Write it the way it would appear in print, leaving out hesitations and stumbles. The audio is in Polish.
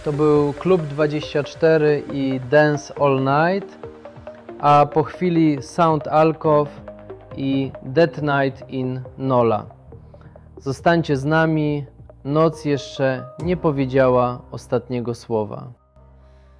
To był Klub 24 i Dance All Night, a po chwili Sound Alcove i Dead Night in Nola. Zostańcie z nami, noc jeszcze nie powiedziała ostatniego słowa.